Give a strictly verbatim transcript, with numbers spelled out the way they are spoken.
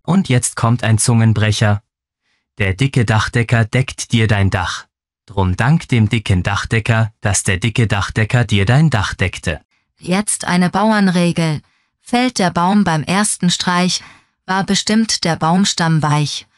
Und jetzt kommt ein Zungenbrecher. Der dicke Dachdecker deckt dir dein Dach. Drum dank dem dicken Dachdecker, dass der dicke Dachdecker dir dein Dach deckte. Jetzt eine Bauernregel. Fällt der Baum beim ersten Streich, war bestimmt der Baumstamm weich.